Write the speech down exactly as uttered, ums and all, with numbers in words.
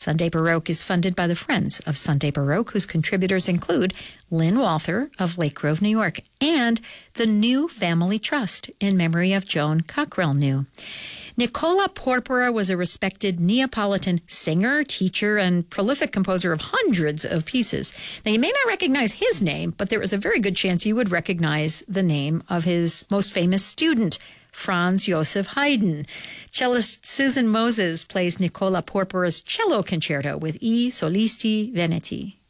Sunday Baroque is funded by the Friends of Sunday Baroque, whose contributors include Lynn Walther of Lake Grove, New York, and the New Family Trust in memory of Joan Cockrell New. Nicola Porpora was a respected Neapolitan singer, teacher, and prolific composer of hundreds of pieces. Now, you may not recognize his name, but there is a very good chance you would recognize the name of his most famous student, Franz Joseph Haydn. Cellist Susan Moses plays Nicola Porpora's cello concerto with I Solisti Veneti.